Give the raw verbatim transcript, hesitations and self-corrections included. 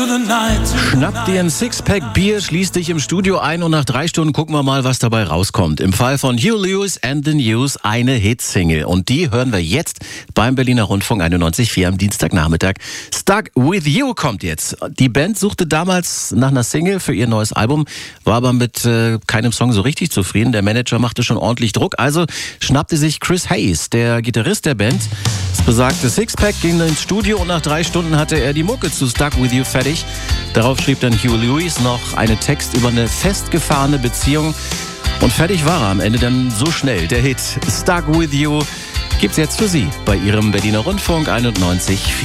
Schnapp dir ein Sixpack Bier, schließ dich im Studio ein und nach drei Stunden gucken wir mal, was dabei rauskommt. Im Fall von Huey Lewis and the News eine Hitsingle. Und die hören wir jetzt beim Berliner Rundfunk einundneunzig Komma vier am Dienstagnachmittag. Stuck With You kommt jetzt. Die Band suchte damals nach einer Single für ihr neues Album, war aber mit äh, keinem Song so richtig zufrieden. Der Manager machte schon ordentlich Druck, also schnappte sich Chris Hayes, der Gitarrist der Band. Das besagte Sixpack ging ins Studio und nach drei Stunden hatte er die Mucke zu Stuck With You fertig. Darauf schrieb dann Huey Lewis noch einen Text über eine festgefahrene Beziehung. Und fertig war er am Ende dann so schnell. Der Hit Stuck With You gibt's jetzt für Sie bei Ihrem Berliner Rundfunk einundneunzig Komma vier.